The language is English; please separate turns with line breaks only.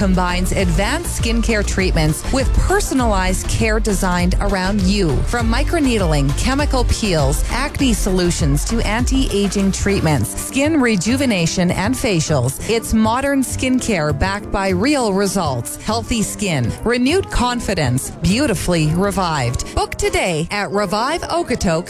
combines advanced skincare treatments with personalized care designed around you. From microneedling, chemical peels, acne solutions to anti-aging treatments, skin rejuvenation and facials, it's modern skincare backed by real results. Healthy skin, renewed confidence, beautifully revived. Book today at Revive Okotoks